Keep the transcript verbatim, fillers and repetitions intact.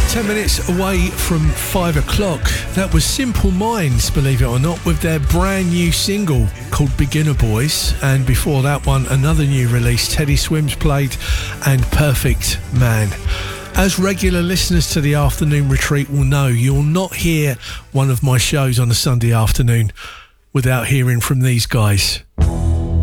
Ten minutes away from five o'clock. That was Simple Minds, believe it or not, with their brand new single called Beginner Boys. And before that one, another new release, Teddy Swims played, and Perfect Man. As regular listeners to the Afternoon Retreat will know, you'll not hear one of my shows on a Sunday afternoon without hearing from these guys.